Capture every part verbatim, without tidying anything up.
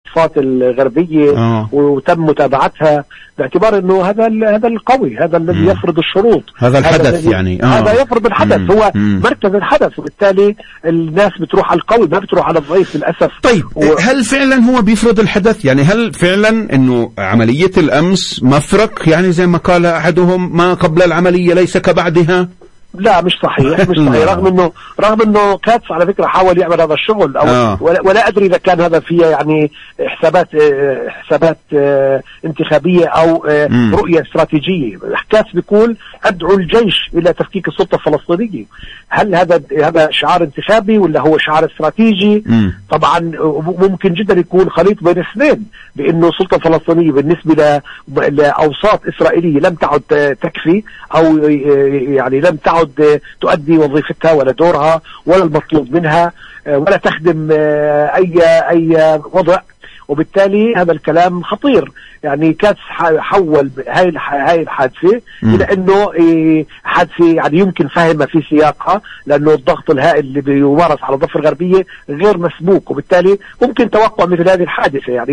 الضفات الغربية آه. وتم متابعتها باعتبار انه هذا هذا القوي، هذا الذي يفرض الشروط، هذا الحدث يعني آه. هذا يفرض الحدث، مم. هو مم. مركز الحدث، وبالتالي الناس بتروح على القوي ما بتروح على الضعيف للاسف. طيب و... هل فعلا هو بيفرض الحدث؟ يعني هل فعلا انه عملية الامس مفرق، يعني زي ما قال احدهم ما قبل العملية ليس كبعدها؟ لا مش صحيح، مش صحيح. رغم انه رغم انه كاتس على فكره حاول يعمل هذا الشغل او آه. ولا, ولا ادري اذا كان هذا فيها يعني حسابات حسابات انتخابيه او م. رؤيه استراتيجيه. كاتس بيقول ادعو الجيش الى تفكيك السلطه الفلسطينيه. هل هذا هذا شعار انتخابي ولا هو شعار استراتيجي؟ م. طبعا ممكن جدا يكون خليط بين الاثنين، بانه السلطه الفلسطينيه بالنسبه لاوساط اسرائيليه لم تعد تكفي او يعني لم تعد تؤدي وظيفتها ولا دورها ولا المطلوب منها ولا تخدم أي أي وضع، وبالتالي هذا الكلام خطير. يعني كاتس حول هاي هاي الحادثة إلى إنه حادثة يعني يمكن فهمها في سياقها، لأنه الضغط الهائل اللي بيمارس على الضفة الغربية غير مسبوق، وبالتالي ممكن توقع مثل هذه الحادثة. يعني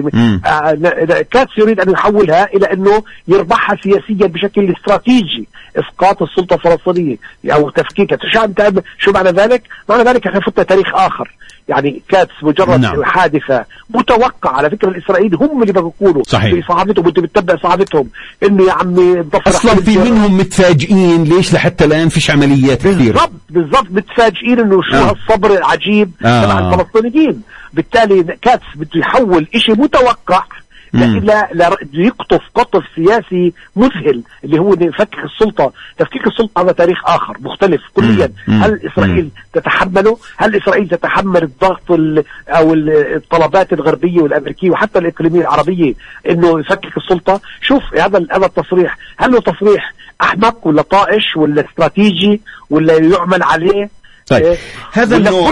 كاتس يريد أن يحولها إلى إنه يربحها سياسيا بشكل استراتيجي، إسقاط السلطة الفلسطينية أو تفكيكها. شو معنى ذلك؟ معنى ذلك احنا فتنا تاريخ آخر. يعني كاتس مجرد نعم. حادثة متوقع. على فكرة الإسرائيل هم اللي بيقولوا في صحافتهم وانت بتتبع صحافتهم إنه يا عمي أصلا في منهم متفاجئين ليش لحتى الآن فيش عمليات كثيرة. بالضبط بالضبط متفاجئين إنه شو آه. هالصبر العجيب آه. تبع الفلسطينيين. بالتالي كاتس بده يحول إشي متوقع لا لا يقطف قطف سياسي مذهل اللي هو يفكك السلطة. تفكيك السلطة هذا تاريخ آخر مختلف كليا. هل إسرائيل تتحمله؟ هل إسرائيل تتحمل الضغط أو الطلبات الغربية والأمريكية وحتى الإقليمية العربية إنه يفكك السلطة؟ شوف هذا هذا التصريح، هل هو تصريح أحمق ولا طائش ولا استراتيجي ولا يعمل عليه؟ طيب إيه هذا النوع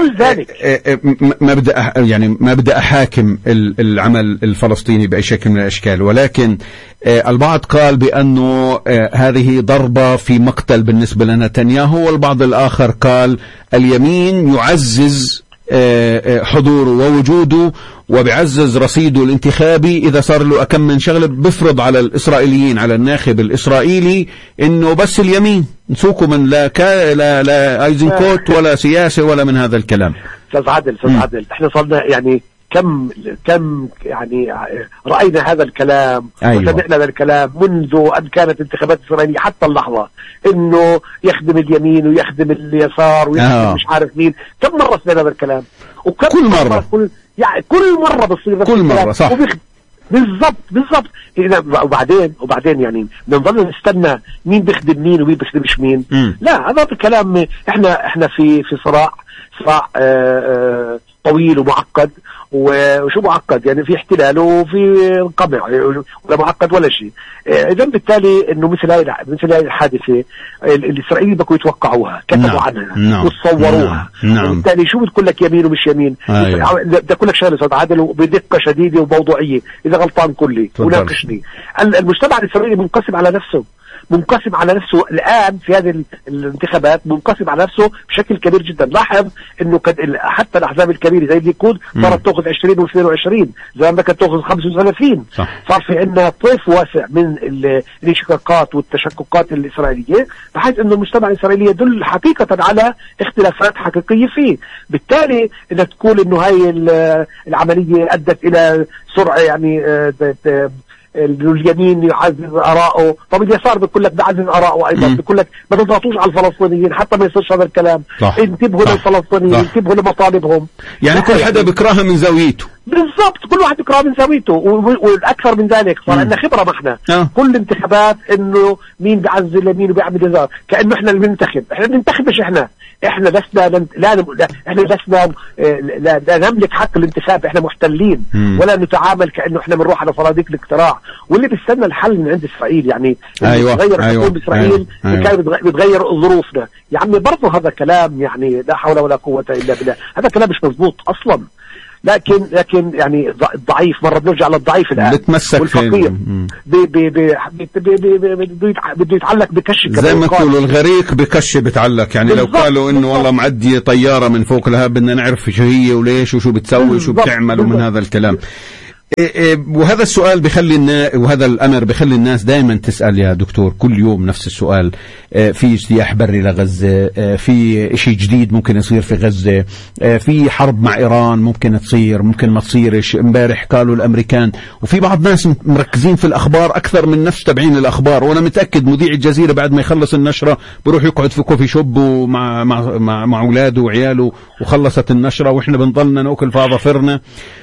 ما بدأ يعني ما بدأ أحاكم العمل الفلسطيني بأي شكل من الأشكال، ولكن البعض قال بأنه هذه ضربة في مقتل بالنسبة لنتنياهو، والبعض الآخر قال اليمين يعزز حضوره ووجوده وبيعزز رصيده الانتخابي إذا صار له أكم من شغله، بفرض على الإسرائيليين على الناخب الإسرائيلي إنه بس اليمين نسوكم من لا كا لا لا ايزنكوت ولا سياسة ولا من هذا الكلام. أستاذ عادل أستاذ عادل احنا صرنا يعني كم كم يعني رأينا هذا الكلام أيوة. وسمعنا هذا الكلام منذ أن كانت انتخابات إسرائيلية حتى اللحظة، إنه يخدم اليمين ويخدم اليسار ويخدم آه. مش عارف مين. كم مرة سمعنا هذا الكلام؟ وكم كل مرة, مرة كل يعني كل مرة بصير كل مرة صح بالضبط بالضبط. وبعدين وبعدين يعني بنضل نستنى مين بيخدم مين ومين بيخدمش مين. م. لا هذا الكلام. احنا احنا في في صراع صراع آآ آآ طويل ومعقد. وشو معقد؟ يعني في احتلال وفي قمع ولا معقد ولا شيء. اذا بالتالي انه مثل هاي مثل هاي الحادثه الاسرائيليين بدكم يتوقعوها، كتبوا نعم. عنها نعم. وصوروها نعم. وبالتالي شو بتقول لك يمين ومش يمين؟ أيوة. بدي اقول لك شغله استاذ عادل وبدقه شديده وموضوعيه، اذا غلطان كلي وناقشني. المجتمع الاسرائيلي منقسم على نفسه، منقسم على نفسه الآن في هذه الانتخابات، منقسم على نفسه بشكل كبير جدا. لاحظ انه حتى الاحزاب الكبيرة زي الليكود صارت تأخذ عشرين واثنين وعشرين، زمان كانت تأخذ خمسة وثلاثين. صار في عندنا طيف واسع من الانشقاقات والتشككات الإسرائيلية، بحيث انه المجتمع الإسرائيلي يدل حقيقة على اختلافات حقيقية فيه. بالتالي انك تقول انه هاي العملية ادت الى سرعة يعني اليمين يعزز آراءه، طب اليسار بيقول لك بعزز آراءه أيضا، بيقول لك ما تضغطوش على الفلسطينيين حتى ما يصيرش هذا الكلام. صح. انتبهوا للفلسطينيين، انتبهوا لمطالبهم. يعني كل حدا بيكرهها من زاويته. بالضبط، كل واحد يكره من زاويته. والأكثر من ذلك صار عندنا خبرة ما احنا آه. كل انتخابات انه مين بيعزز اليمين وبيعمل يسار، كأنه احنا اللي بننتخب. احنا بننتخب مش احنا احنا لسنا لا, لا احنا لسنا لا, لا نملك حق الانتخاب، احنا محتلين. مم. ولا نتعامل كأنه احنا بنروح على صناديق الاقتراع، واللي بيستنى الحل من عند اسرائيل. يعني أيوة. تغير أيوة. حكومة اسرائيل أيوة. كان بتغير ظروفنا. يا عمي برضه هذا كلام يعني لا حول ولا قوة الا بالله، هذا كلام مش مضبوط اصلا. لكن لكن يعني الضعيف مرة بنرجع للضعيف الآن والفقير بده يتعلق بكش، زي ما تقولوا الغريق بكش بتعلق. يعني لو قالوا انه والله معدي طيارة من فوق لها بدنا نعرف شو هي وليش وشو بتسوي وشو بتعمل ومن هذا الكلام. وهذا السؤال بخلي النا... وهذا الأمر بخلي الناس دائما تسأل يا دكتور كل يوم نفس السؤال. في اجتياح بري لغزة، في شيء جديد ممكن يصير في غزة، في حرب مع إيران ممكن تصير ممكن ما تصيرش. امبارح قالوا الأمريكان، وفي بعض ناس مركزين في الأخبار أكثر من نفس تابعين الأخبار. وأنا متأكد مذيع الجزيرة بعد ما يخلص النشرة بروح يقعد في كوفي شوب ومع مع مع, مع أولاده وعياله، وخلصت النشرة وإحنا بنضلنا نأكل في أظافرنا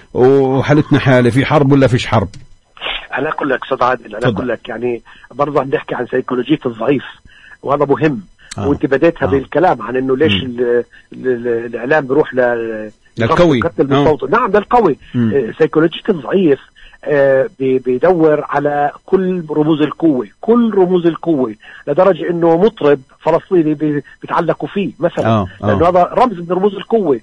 وحالتنا حالة. في حرب ولا فيش حرب؟ أنا أقول لك أستاذ عادل، أنا أقول لك يعني برضه عم نحكي عن سيكولوجية الضعيف، وهذا مهم. آه. وأنت بديتها آه. بالكلام عن إنه ليش ال ال الإعلام بيروح للقوي. آه. نعم للقوي. آه. سيكولوجية الضعيف آه بيدور على كل رموز القوة، كل رموز القوة، لدرجة إنه مطرب فلسطيني بيتعلقوا فيه مثلا. آه. آه. لأنه هذا رمز من رموز القوة.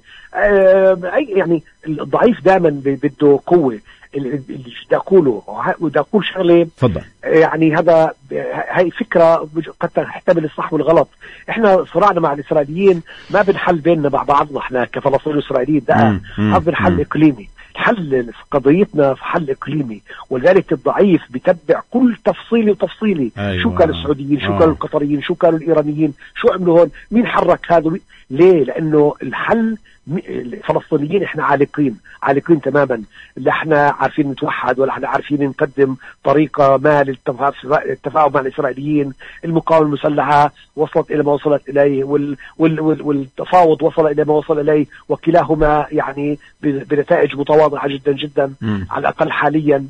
آه يعني الضعيف دائما بده قوة. اللي بدي أقوله بدي أقول شغلة تفضل. يعني هذا هاي فكرة قد تحتمل الصح والغلط. إحنا صراعنا مع الإسرائيليين ما بنحل بيننا مع بعضنا إحنا كفلسطينيين وإسرائيليين، ده هذا بنحل إقليمي. حل قضيتنا في حل إقليمي، ولذلك الضعيف بيتبع كل تفصيلي وتفصيلي. أيوة. شو كانوا السعوديين، شو آه. كانوا القطريين، شو كانوا الإيرانيين، شو عملوا هون، مين حرك هذا. ليه؟ لأنه الحل الفلسطينيين احنا عالقين عالقين تماما. لا احنا عارفين نتوحد، ولا احنا عارفين نقدم طريقة ما للتفاهم مع الإسرائيليين. المقاومة المسلحة وصلت إلى ما وصلت إليه، وال وال وال والتفاوض وصل إلى ما وصل إليه، وكلاهما يعني بنتائج متواضعة جدا جدا م. على الأقل حاليا.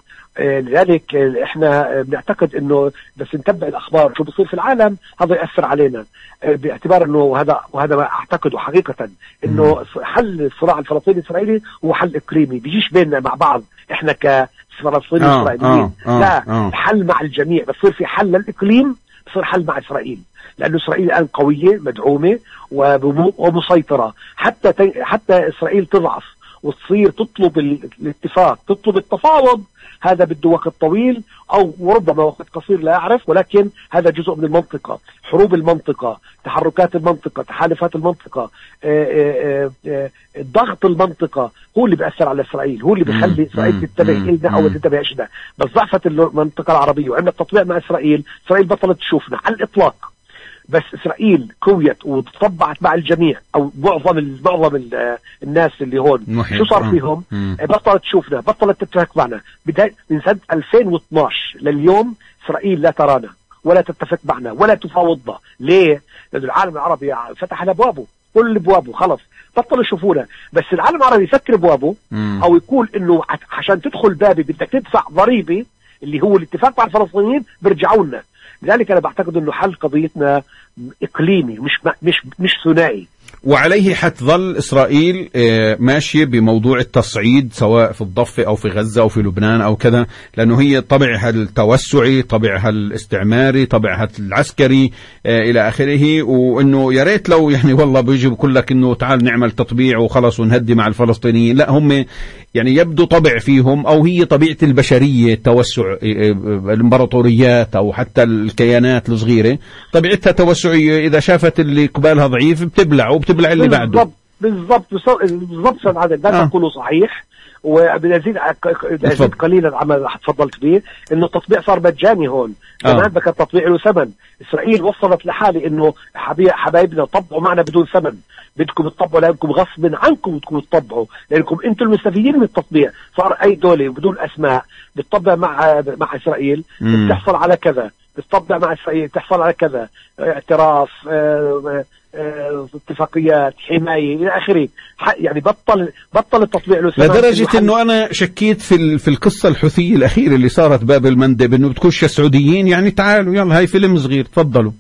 لذلك احنا بنعتقد انه بس نتبع الاخبار شو بصير في العالم هذا يأثر علينا، باعتبار انه وهذا وهذا ما اعتقده حقيقة انه حل الصراع الفلسطيني الاسرائيلي هو حل اقليمي، بيجيش بيننا مع بعض احنا كفلسطينيين آه اسرائيليين. آه آه لا آه حل مع الجميع، بصير في حل للاقليم، بصير حل مع اسرائيل، لانه اسرائيل الان قوية مدعومة ومسيطرة. حتى حتى اسرائيل تضعف وتصير تطلب الاتفاق، تطلب التفاوض، هذا بده وقت طويل أو ربما وقت قصير لا أعرف، ولكن هذا جزء من المنطقة. حروب المنطقة، تحركات المنطقة، تحالفات المنطقة، ضغط المنطقة هو اللي بيأثر على إسرائيل، هو اللي بيخلي إسرائيل تتبع إلنا أو تتبع إشنا. بس ضعفت المنطقة العربية وعندنا تطبيع مع إسرائيل، إسرائيل بطلت تشوفنا على الإطلاق. بس إسرائيل قويت وتطبعت مع الجميع أو معظم معظم الناس اللي هون. شو صار فيهم؟ بطلت تشوفنا، بطلت تتفق معنا. بداية من سنة ألفين واثناشر لليوم إسرائيل لا ترانا ولا تتفق معنا ولا تفاوضنا. ليه؟ لأن العالم العربي فتح على أبوابه، كل أبوابه خلص، بطلوا يشوفونا. بس العالم العربي يسكر أبوابه أو يقول إنه عشان تدخل بابي بدك تدفع ضريبة اللي هو الاتفاق مع الفلسطينيين، بيرجعوا لنا. لذلك أنا بعتقد إنه حل قضيتنا إقليمي مش مش مش ثنائي. وعليه حتظل إسرائيل ماشية بموضوع التصعيد سواء في الضفة أو في غزة أو في لبنان أو كذا، لأنه هي طبعها التوسعي، طبعها الاستعماري، طبعها العسكري إلى آخره. وإنه يا ريت لو يعني والله بيجي بقول لك إنه تعال نعمل تطبيع وخلص ونهدي مع الفلسطينيين. لا، هم يعني يبدو طبع فيهم أو هي طبيعة البشرية، التوسع، الإمبراطوريات أو حتى الكيانات الصغيرة طبيعتها توسعية. إذا شافت اللي قبالها ضعيف بتبلع وبتبلع اللي بعده. بالضبط بالضبط هذا ده تقوله صحيح. وبنزيد بنزيد قليلا عما تفضلت به، انه التطبيع صار مجاني هون. زمان بك التطبيع له ثمن. اسرائيل وصلت لحالة انه حبايبنا طبعوا معنا بدون ثمن، بدكم تطبعوا لانكم غصب عنكم بدكم تطبعوا لانكم انتم المستفيدين من التطبيع. صار اي دولة بدون اسماء بتطبع مع مع اسرائيل بتحصل على كذا، بتطبع مع اسرائيل بتحصل على كذا، اعتراف، اه اه اتفاقيات، حماية إلى آخره. يعني بطل بطل التطبيع له لدرجة إنه أنا شكيت في في القصة الحوثية الأخيرة اللي صارت باب المندب، إنه بتكونش السعوديين يعني تعالوا يلا هاي فيلم صغير تفضلوا.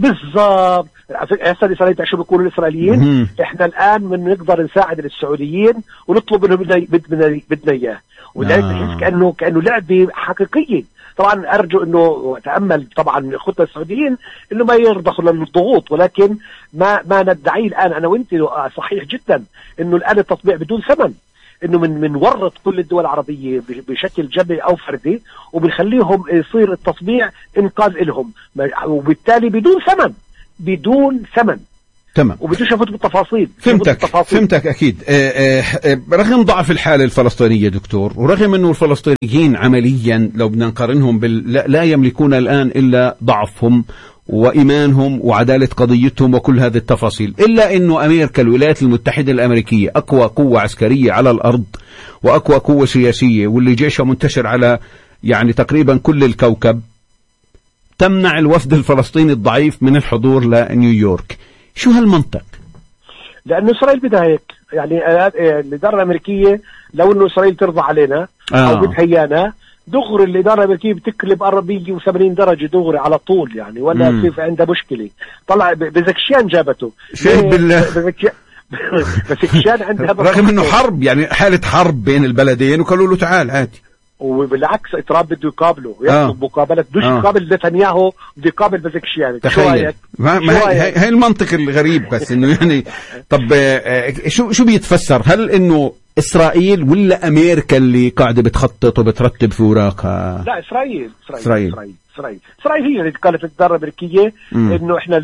بالضبط. هسه الإسرائيليين شو بيقولوا الإسرائيليين؟ إحنا الآن من نقدر نساعد السعوديين ونطلب منهم بدنا بدنا إياه، ولذلك بحس كأنه كأنه لعبة حقيقية. طبعا أرجو إنه تأمل طبعا أخوتنا السعوديين إنه ما يرضخوا للضغوط، ولكن ما ما ندعيه الآن أنا وأنت صحيح جدا إنه الآن التطبيع بدون ثمن، إنه من منورط كل الدول العربية بشكل جمعي أو فردي، وبنخليهم يصير التطبيع إنقاذ لهم، وبالتالي بدون ثمن بدون ثمن. تمام. وبدوش افوت بالتفاصيل. فهمتك فهمتك اكيد. آآ آآ رغم ضعف الحاله الفلسطينيه دكتور، ورغم انه الفلسطينيين عمليا لو بدنا نقارنهم بال... لا, لا يملكون الان الا ضعفهم وإيمانهم وعدالة قضيتهم وكل هذه التفاصيل، إلا أنه أمريكا الولايات المتحدة الأمريكية أقوى قوة عسكرية على الأرض وأقوى قوة سياسية، واللي جيشها منتشر على يعني تقريبا كل الكوكب، تمنع الوفد الفلسطيني الضعيف من الحضور لنيويورك. شو هالمنطق؟ لأنه إسرائيل بدها هيك، يعني الإدارة الأمريكية لو أنه إسرائيل ترضى علينا آه. أو بتهيانا دغري الإدارة الأمريكية بتقلب أربعمية وثمانين درجة دغري على طول، يعني ولا كيف عندها مشكلة. طلع بزكشيان جابته شيء بالله بزكشيان عندها رغم إنه حرب، يعني حالة حرب بين البلدين، وقالوا له تعال عادي، وبالعكس ترامب بده يقابله يطلب مقابلة، بدوش يقابل نتنياهو، بده يقابل بزكشيان. تخيل ما ما هي, هي المنطق الغريب. بس إنه يعني طب شو شو بيتفسر؟ هل إنه إسرائيل ولا أمريكا اللي قاعدة بتخطط وبترتب في وراقها؟ لا إسرائيل إسرائيل إسرائيل إسرائيل, إسرائيل. إسرائيل هي اللي قالت الإدارة الأمريكية إنه إحنا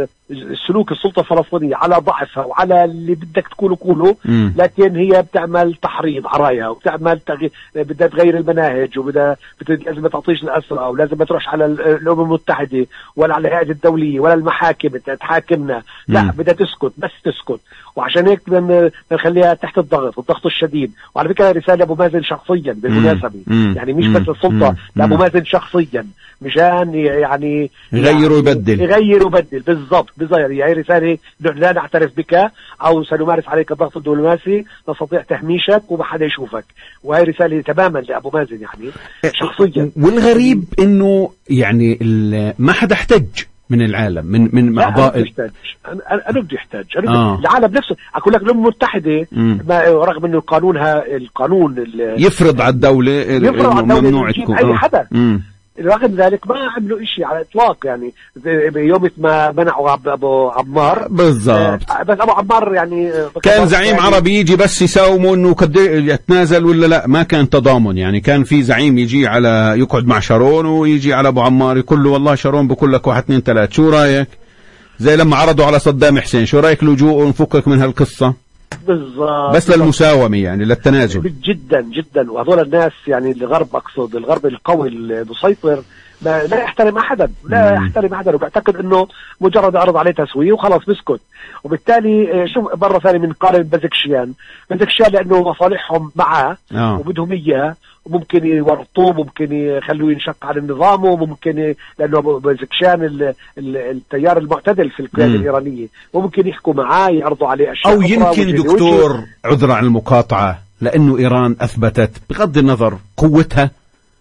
سلوك السلطة الفلسطينية على ضعفها وعلى اللي بدك تقوله قوله، لكن هي بتعمل تحريض عرايا وبتعمل تغيير، بدها تغير المناهج، وبدها لازم ما تعطيش الأسرى، ولازم ما تروحش على الأمم المتحدة ولا على الهيئة الدولية ولا المحاكم تحاكمنا، لا بدها تسكت، بس تسكت. وعشان هيك بدنا نخليها تحت الضغط الضغط الشديد. وعلى فكرة رسالة أبو مازن شخصيا بالمناسبة، يعني مش بس السلطة، لأبو مازن شخصيا، مشان يعني يغير ويبدل يغير ويبدل بالضبط بالضبط. هي رسالة لا نعترف بك أو سنمارس عليك الضغط الدبلوماسي، نستطيع تهميشك وما حدا يشوفك. وهي رسالة تماما لأبو مازن يعني شخصيا. والغريب إنه يعني ما حدا احتج من العالم، من من أعضاء ال... أنا أنا بدي أحتاج آه. العالم نفسه. أقول لك الأمم المتحدة ما رغم إنه قانونها القانون يفرض على الدولة يفرض على الدولة ممنوع تكون أي حدا مم. رغم ذلك ما عملوا إشي على الإطلاق. يعني يوم ما منعوا أبو عمار بالضبط، آه بس أبو عمار يعني كان زعيم يعني عربي يجي بس يساوموا إنه قد يتنازل ولا لا، ما كان تضامن. يعني كان في زعيم يجي على يقعد مع شارون ويجي على أبو عمار يقول له والله شارون بقول لك واحد اثنين ثلاث، شو رأيك؟ زي لما عرضوا على صدام حسين، شو رأيك لجوء ونفكك من هالقصة؟ بالضبط، بس للمساومة يعني للتنازل. جدا جدا. وهذول الناس يعني الغرب، أقصد الغرب القوي المسيطر، لا يحترم أحدا، لا يحترم أحدا، وبيعتقد إنه مجرد عرض عليه تسوية وخلاص بسكت. وبالتالي شوف مرة ثانية من قارن بزكشيان بزكشيان لأنه مصالحهم معه آه. وبدهم إياه، وممكن يورطوه، ممكن يخلوه ينشق على النظام، وممكن لأنه بزكشان التيار المعتدل في القيادة الإيرانية، وممكن يحكوا معاه يعرضوا عليه أشياء. أو يمكن دكتور عذرا عن المقاطعة، لأنه إيران أثبتت بغض النظر قوتها،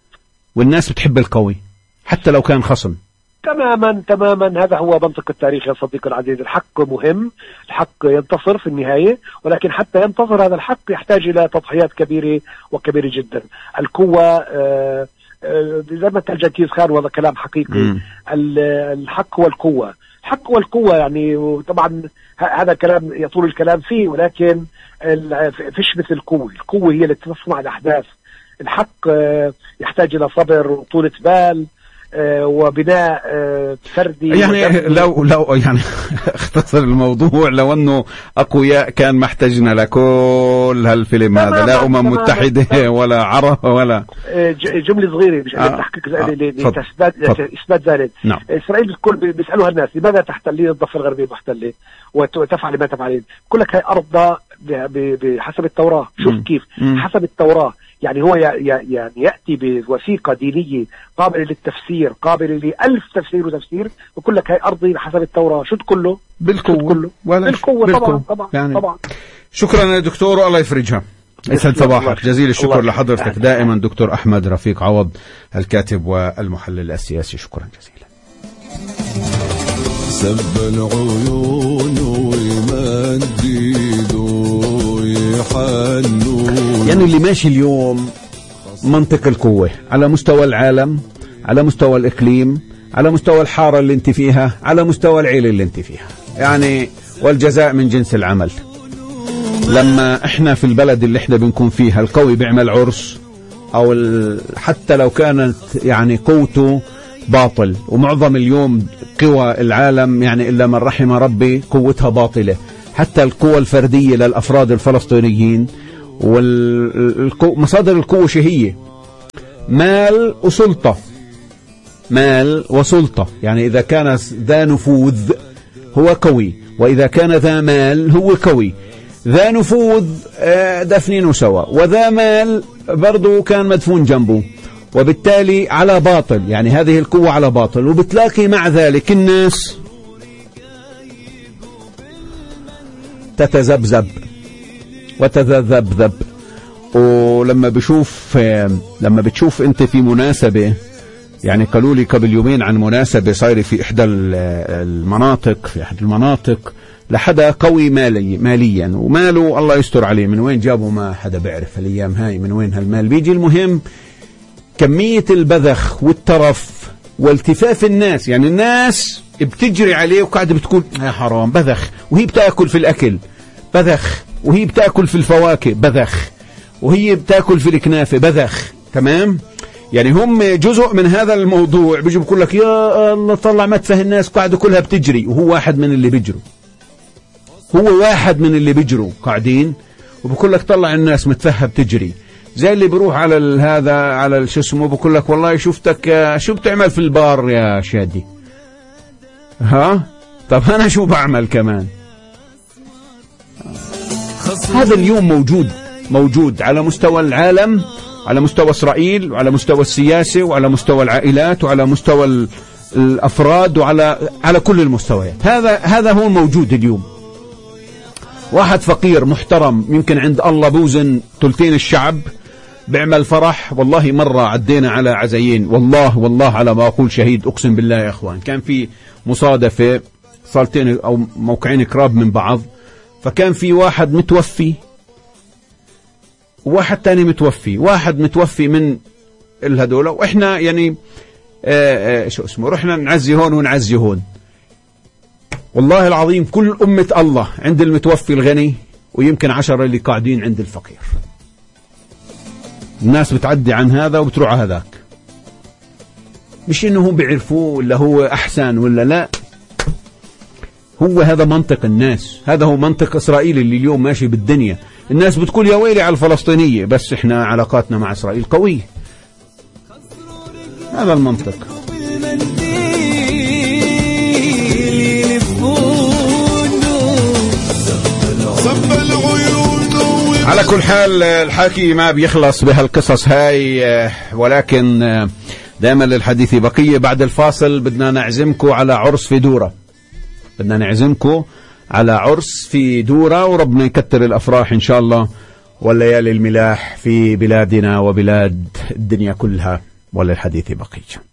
والناس بتحب القوي حتى لو كان خصم. تماما تماما، هذا هو منطق التاريخ يا صديقي العزيز. الحق مهم، الحق ينتصر في النهاية، ولكن حتى ينتصر هذا الحق يحتاج إلى تضحيات كبيرة وكبيرة جدا. القوة آه آه زي ما قال جنكيز خان، وهذا كلام حقيقي. الحق هو القوة، الحق هو القوة يعني. طبعا هذا كلام يطول الكلام فيه، ولكن فيش مثل القوة. القوة هي التي تصنع الأحداث. الحق آه يحتاج إلى صبر وطولة بال آه وبناء آه فردي. يعني لو لو يعني اختصر الموضوع، لو انه اقوياء كان ما احتاجنا لكل هالفيلم هذا، لا امم متحده ولا عرب ولا جمله صغيره مش آه تحقيق لاثبات اثبات ذلك. نعم. اسرائيل الكل بيسالوها الناس لماذا تحتلين الضفه الغربيه المحتله وتفعل ما تفعلين؟ كل لك هي ارض بحسب التوراه. شوف م. كيف م. حسب التوراه. يعني هو يعني يأتي بوثيقة دينية قابلة للتفسير، قابلة لألف تفسير وتفسير، وكل لك هاي أرضي بحسب التوراة. شو كله؟ بالقوة كله بالقوة. بالقوة طبعا طبعا, يعني طبعا. شكرا يا دكتور، والله يفرجها. يسعد صباحك. جزيل الشكر لحضرتك دائما دكتور أحمد رفيق عوض، الكاتب والمحلل السياسي. شكرا جزيلا. سب العيون ويمدد ويحنوا، يعني اللي ماشي اليوم منطق القوة على مستوى العالم، على مستوى الإقليم، على مستوى الحارة اللي انت فيها، على مستوى العيلة اللي انت فيها، يعني والجزاء من جنس العمل. لما احنا في البلد اللي احنا بنكون فيها القوي بيعمل عرس، او حتى لو كانت يعني قوته باطل، ومعظم اليوم قوى العالم يعني إلا من رحم ربي قوتها باطلة. حتى القوى الفردية للأفراد الفلسطينيين ومصادر القوة هي مال وسلطة، مال وسلطة. يعني إذا كان ذا نفوذ هو قوي، وإذا كان ذا مال هو قوي. ذا نفوذ دفنينه سوا، وذا مال برضو كان مدفون جنبه، وبالتالي على باطل. يعني هذه القوة على باطل، وبتلاقي مع ذلك الناس تتذبذب وتذبذب. ولما بشوف لما بتشوف انت في مناسبة، يعني قالوا لي قبل يومين عن مناسبة صايرة في إحدى المناطق في أحد المناطق لحدا قوي مالي ماليا، وماله الله يستر عليه، من وين جابه ما حدا بيعرف الأيام هاي، من وين هالمال بيجي. المهم كمية البذخ والترف والتفاف الناس، يعني الناس بتجري عليه وقاعدة بتقول يا حرام بذخ، وهي بتاكل في الأكل بذخ، وهي بتاكل في الفواكه بذخ، وهي بتاكل في الكنافة بذخ. تمام؟ يعني هم جزء من هذا الموضوع. بيجي بقول لك يا الله طلع متفه الناس قاعدة كلها بتجري، وهو واحد من اللي بيجروا، هو واحد من اللي بيجروا قاعدين، وبقول لك طلع الناس متفهة بتجري. زي اللي بيروح على هذا على شو اسمه بقول لك والله شفتك شو بتعمل في البار يا شادي، ها طب أنا شو بعمل كمان. هذا اليوم موجود موجود على مستوى العالم، على مستوى إسرائيل، وعلى مستوى السياسة، وعلى مستوى العائلات، وعلى مستوى الأفراد، وعلى على كل المستويات. هذا هذا هو الموجود اليوم. واحد فقير محترم يمكن عند الله بوزن ثلثين الشعب بيعمل فرح. والله مرة عدينا على عزيين، والله والله على ما أقول شهيد، أقسم بالله يا إخوان، كان في مصادفة صالتين أو موقعين قراب من بعض، فكان في واحد متوفي وواحد تاني متوفي، واحد متوفي من الهدولة، وإحنا يعني آآ آآ شو اسمه رحنا نعزي هون ونعزي هون. والله العظيم كل أمة الله عند المتوفي الغني، ويمكن عشرة اللي قاعدين عند الفقير. الناس بتعدي عن هذا وبتروح على هذاك، مش إنه هم بيعرفوه ولا هو أحسن ولا لا. هو هذا منطق الناس، هذا هو منطق إسرائيل اللي اليوم ماشي بالدنيا. الناس بتقول يا ويلي على الفلسطينية، بس إحنا علاقاتنا مع إسرائيل قوية. هذا المنطق. على كل حال الحكي ما بيخلص بهالقصص هاي، ولكن دائما للحديث بقية. بعد الفاصل بدنا نعزمكم على عرس في دورة، بدنا نعزمكم على عرس في دورة، وربنا يكتر الأفراح إن شاء الله والليالي الملاح في بلادنا وبلاد الدنيا كلها. وللحديث بقية.